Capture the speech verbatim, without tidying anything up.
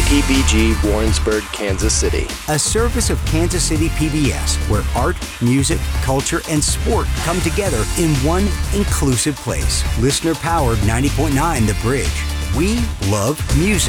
P B G Warrensburg, Kansas City. A service of Kansas City P B S, where art, music, culture, and sport come together in one inclusive place. Listener-powered ninety point nine The Bridge. We love music.